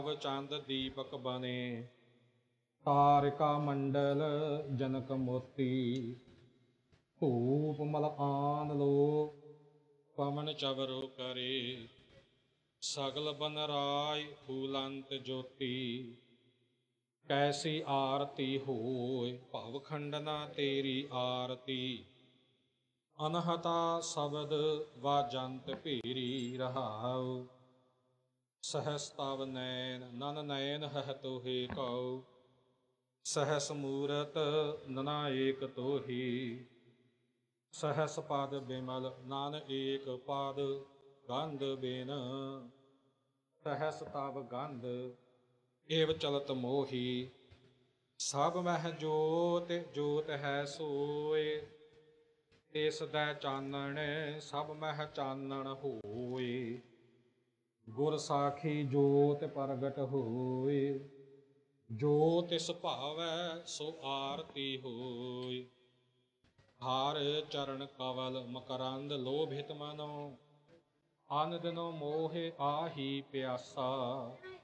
ਚੰਦ ਦੀਪਕ ਬਨੇ, ਤਾਰਿਕਾ ਮੰਡਲ ਜਨਕ ਮੋਤੀ। ਧੂਪ ਮਲਆਨ ਲੋ ਪਵਨ ਚਵਰੋ ਕਰੇ, ਸਗਲ ਬਨ ਰਾਜ ਫੂਲੰਤ ਜੋਤੀ। ਕੈਸੀ ਆਰਤੀ ਹੋਏ ਭਵ ਖੰਡਨਾ ਤੇਰੀ ਆਰਤੀ, ਅਨਹਤਾ ਸ਼ਬਦ ਵਾਜੰਤ ਭੇਰੀ ਰਹਾਉ। ਸਹਸ ਤਵ ਨੈਨ ਨਨ ਨੈਨ ਹੈ ਤੋਹਿ ਕਉ, ਸਹਸ ਮੂਰਤ ਨਨਾ ਏਕ ਤੋਹੀ। ਸਹਸ ਪਦ ਬਿਮਲ ਨਨ ਏਕ ਪਦ, ਗੰਧ ਬਿਨ ਸਹਸ ਤਵ ਗੰਧ ਏਵ ਚਲਤ ਮੋਹੀ। ਸਭ ਮਹਿ ਜੋਤਿ ਜੋਤ ਹੈ ਸੋਇ, ਤਿਸ ਦੈ ਚਾਨਣ ਸਭ ਮਹਿ ਚਾਨਣ ਹੋਇ। ਗੁਰ ਸਾਖੀ ਜੋਤਿ ਪ੍ਰਗਟ ਹੋਇ, ਜੋ ਤਿਸ ਭਾਵੈ ਸੋ ਆਰਤੀ ਹੋਇ। ਹਰ ਚਰਨ ਕਵਲ ਮਕਰੰਦ ਲੋਭਿਤ ਮਨੋ, ਅਨ ਦਿਨੋ ਮੋਹਿ ਆਹੀ ਪਿਆਸਾ।